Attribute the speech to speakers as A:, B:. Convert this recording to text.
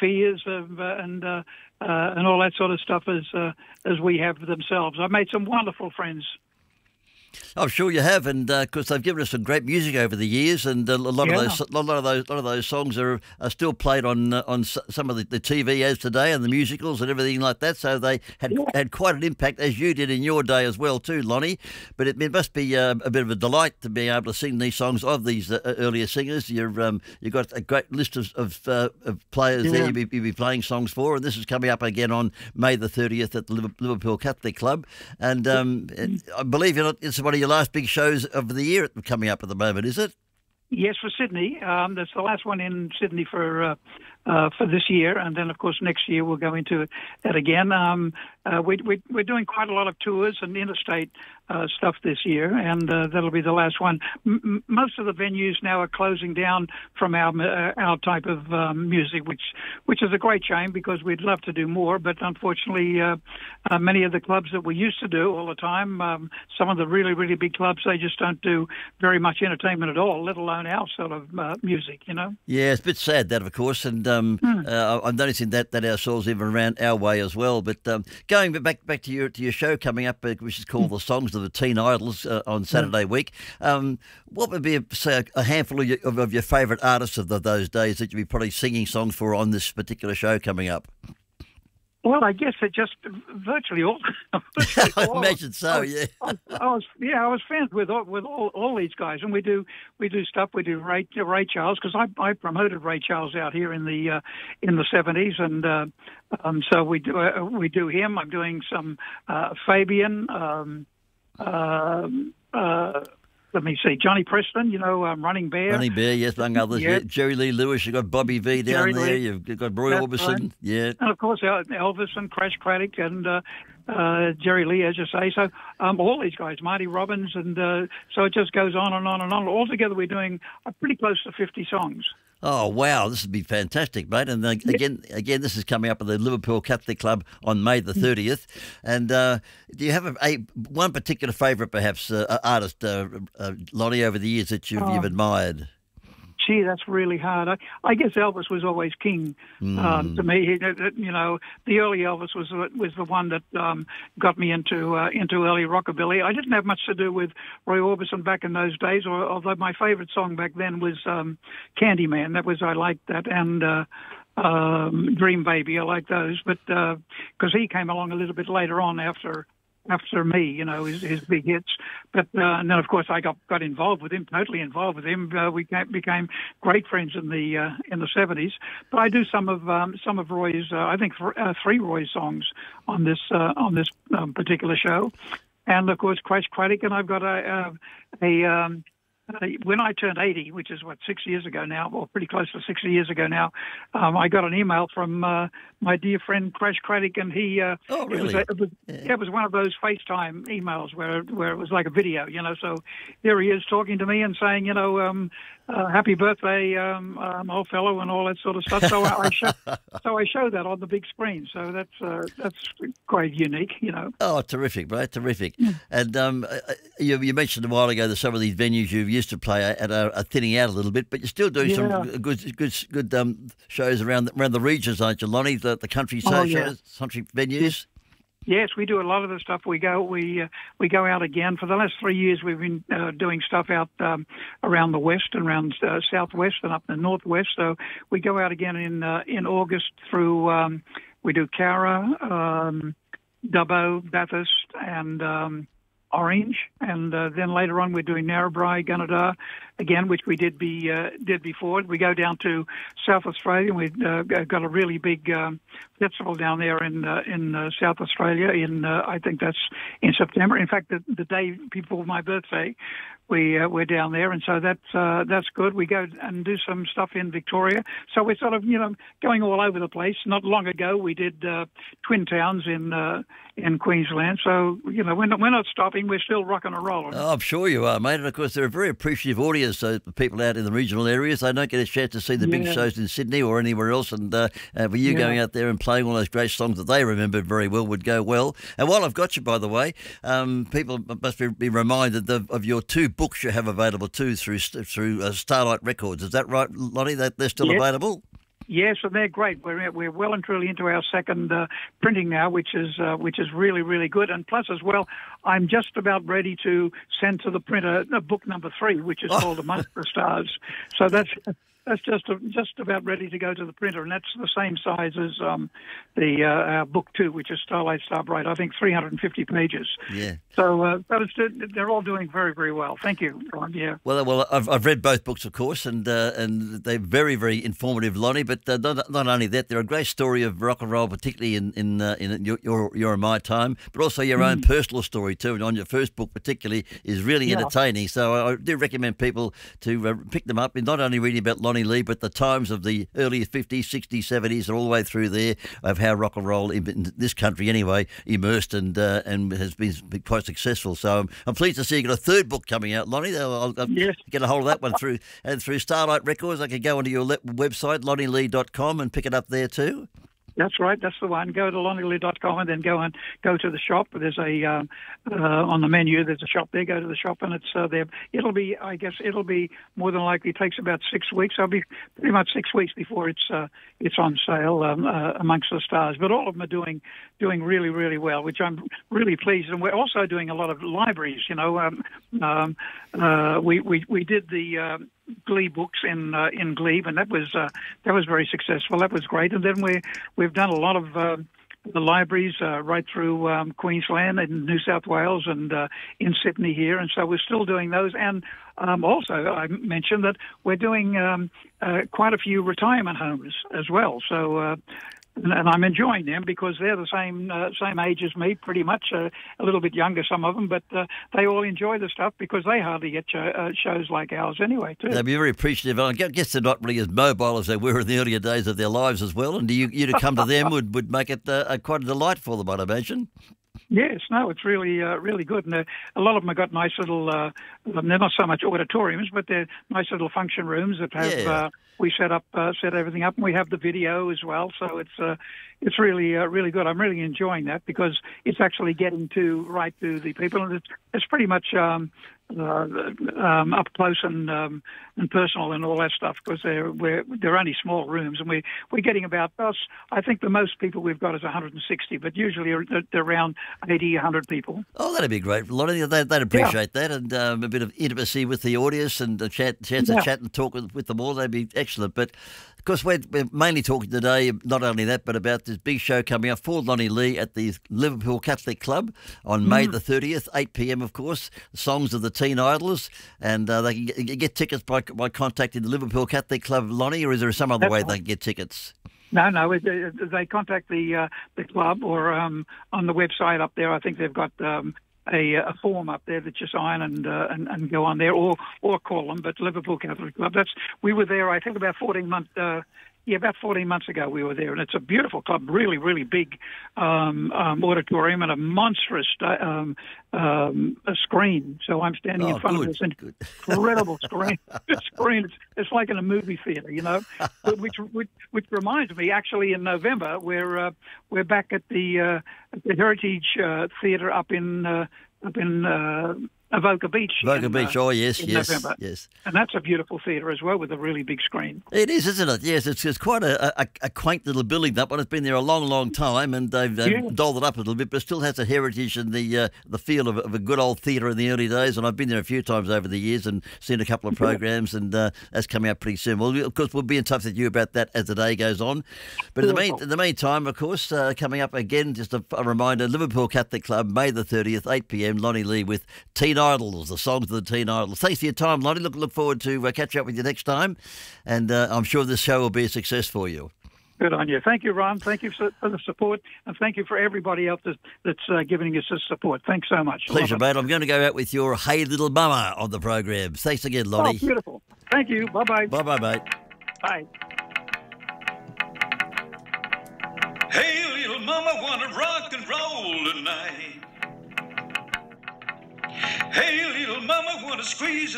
A: Sophia's and all that sort of stuff as we have themselves. I've made some wonderful friends.
B: I'm sure you have, and because they've given us some great music over the years, and a lot of those songs are still played on some of the TV ads today, and the musicals and everything like that. So they had quite an impact, as you did in your day as well too, Lonnie. But it must be a bit of a delight to be able to sing these songs of these earlier singers. You've got a great list of players there you'll be playing songs for, and this is coming up again on May the 30th at the Liverpool Catholic Club, and I believe it's one of your last big shows of the year coming up at the moment, is it?
A: Yes, for Sydney. That's the last one in Sydney for this year, and then of course next year we'll go into that again. We're doing quite a lot of tours and interstate stuff this year, and that'll be the last one. Most of the venues now are closing down from our type of music, which is a great shame because we'd love to do more, but unfortunately many of the clubs that we used to do all the time, some of the really, really big clubs, they just don't do very much entertainment at all, let alone our sort of music, you know?
B: Yeah, it's a bit sad that, of course, and I'm noticing that ourselves even around our way as well. But going back to your show coming up, which is called The Songs of the Teen Idols on Saturday week, what would be, say, a handful of your favourite artists of those days that you'd be probably singing songs for on this particular show coming up?
A: Well, I guess it just virtually all.
B: I imagine so. Yeah.
A: I was friends with all these guys, and we do stuff. We do Ray Charles because I promoted Ray Charles out here in the 70s, and so we do him. I'm doing some Fabian. Let me see, Johnny Preston, Running Bear.
B: Running Bear, yes, among others. Yeah. Jerry Lee Lewis, you've got Bobby V down
A: Jerry
B: there,
A: Lee.
B: You've got Roy Orbison,
A: right.
B: Yeah.
A: And, of course, Elvis and Crash Craddock and Jerry Lee, as you say. So all these guys, Marty Robbins, and so it just goes on and on and on. Altogether, we're doing pretty close to 50 songs.
B: Oh, wow, this would be fantastic, mate. And again, this is coming up at the Liverpool Catholic Club on May the 30th. And do you have one particular favourite, perhaps, artist, Lonnie, over the years that you've admired?
A: Gee, that's really hard. I guess Elvis was always king to me. The early Elvis was the one that got me into early rockabilly. I didn't have much to do with Roy Orbison back in those days, although my favorite song back then was Candyman. I liked that, and Dream Baby. I like those, but because he came along a little bit later on after me, his big hits. But and then, of course, I got involved with him, totally involved with him. We became great friends in the 70s. But I do some of Roy's, I think 3 Roy songs on this particular show, and of course, Crash Craddock. And I've got when I turned 80, which is 6 years ago now, or pretty close to 60 years ago now, I got an email from my dear friend Crash Craddock, and he
B: oh, really?
A: It was one of those FaceTime emails where it was like a video, So there he is talking to me and saying, happy birthday, old fellow, and all that sort of stuff. So I show that on the big screen. So that's quite unique,
B: Oh, terrific, bro, terrific. And you mentioned a while ago that some of these venues you used to play at are thinning out a little bit, but you're still doing some good shows around the regions, aren't you, Lonnie? The country shows, country venues.
A: Yes, we do a lot of the stuff. We go out again. For the last 3 years, we've been doing stuff out around the west and around southwest and up the northwest. So we go out again in August through. We do Cowra, Dubbo, Bathurst, and Orange, and then later on we're doing Narrabri, Gunnedah again, which we did before. We go down to South Australia, and we've got a really big festival down there in South Australia. I think that's in September. In fact, the day before my birthday, we're down there, and so that's good. We go and do some stuff in Victoria, so we're sort of going all over the place. Not long ago, we did Twin Towns in Queensland, so we're not stopping. We're still rocking and rolling.
B: Oh, I'm sure you are, mate. And of course, they're a very appreciative audience. So the people out in the regional areas, they don't get a chance to see the big shows in Sydney or anywhere else. And for you going out there and playing all those great songs that they remembered very well would go well. And while I've got you, by the way, people must be reminded of your 2 books you have available too through Starlight Records. Is that right, Lonnie? That they're still available?
A: Yes, and they're great. We're well and truly into our second printing now, which is really, really good. And plus, as well, I'm just about ready to send to the printer book number 3, which is called Amongst the Stars. So that's just about ready to go to the printer, and that's the same size as our book 2, which is Starlight Starbright. I think 350 pages.
B: Yeah.
A: So, they're all doing very, very well. Thank you, Ron. Yeah.
B: Well, I've read both books, of course, and they're very, very informative, Lonnie. But not only that, they're a great story of rock and roll, particularly in your and my time, but also your own personal story too. And on your first book, particularly, is really entertaining. So I do recommend people to pick them up. And not only reading about Lonnie Lee, but the times of the early 50s, 60s, 70s, and all the way through there of how rock and roll in this country anyway immersed and has been quite successful. So I'm pleased to see you got a third book coming out, Lonnie. I'll get a hold of that one through Starlight Records. I can go onto your website, lonnielee.com, and pick it up there too.
A: That's right. That's the one. Go to lonnielee.com and then go to the shop. There's a on the menu. There's a shop there. Go to the shop and it's there. It'll be more than likely. It takes about 6 weeks. I'll be pretty much 6 weeks before it's on sale amongst the stars. But all of them are doing really, really well, which I'm really pleased. And we're also doing a lot of libraries. You know, we did the Glee books in Glebe, and that was very successful. That was great. And then we've done a lot of the libraries right through Queensland and New South Wales and in Sydney here, and so we're still doing those. And also, I mentioned that we're doing quite a few retirement homes as well. So. And I'm enjoying them because they're the same age as me, pretty much, a little bit younger, some of them, but they all enjoy the stuff because they hardly get shows like ours anyway, too. They'd
B: be very appreciative. I guess they're not really as mobile as they were in the earlier days of their lives as well, and you to come to them would make it quite a delight for them, I'd imagine.
A: Yes, no, it's really, really good. And a lot of them have got nice little, they're not so much auditoriums, but they're nice little function rooms that have, we set everything up, and we have the video as well. So it's really, really good. I'm really enjoying that because it's actually getting right to the people, and it's pretty much up close and personal and all that stuff because they're only small rooms, and we're getting about us. I think the most people we've got is 160, but usually they're around 80, 100 people.
B: Oh, that'd be great. A lot of they'd appreciate that, and a bit of intimacy with the audience and a chance to chat and talk with them all. They'd be excellent. But of course, we're mainly talking today, not only that, but about this big show coming up for Lonnie Lee at the Liverpool Catholic Club on May the 30th, 8 p.m, of course, Songs of the Teen Idlers. And they can get tickets by contacting the Liverpool Catholic Club, Lonnie, or is there some other way they can get tickets?
A: No, they contact the club or on the website up there. I think they've got a form up there that you sign and go on there, or call them. But Liverpool Catholic Club. We were there, I think, about 14 months. About 14 months ago we were there, and it's a beautiful club, really, really big auditorium and a monstrous a screen. So I'm standing in front of this incredible screen. It's like in a movie theater, you know. Which reminds me, actually, in November we're back at the Heritage Theatre up in Avoca Beach.
B: Yes.
A: And that's a beautiful theatre as well with a really big screen.
B: It is, isn't it? Yes, it's quite a quaint little building, that one. It's been there a long, long time, and they've dolled it up a little bit, but it still has the heritage and the feel of a good old theatre in the early days. And I've been there a few times over the years and seen a couple of programs, and that's coming out pretty soon. Well, of course, we'll be in touch with you about that as the day goes on. But in the meantime, of course, coming up again, just a reminder, Liverpool Catholic Club, May the 30th, 8 p.m, Lonnie Lee with Teen Idols, the songs of the Teen Idols. Thanks for your time, Lonnie. Look forward to catch up with you next time, and I'm sure this show will be a success for you.
A: Good on you. Thank you, Ron. Thank you for the support, and thank you for everybody else that's giving us this support. Thanks so much.
B: Pleasure, mate. I'm going to go out with your Hey Little Mama on the program. Thanks again, Lonnie.
A: Oh, beautiful. Thank you. Bye-bye.
B: Bye-bye, mate.
A: Bye.
C: Hey, little mama, wanna rock and roll tonight. Hey, little mama, wanna squeeze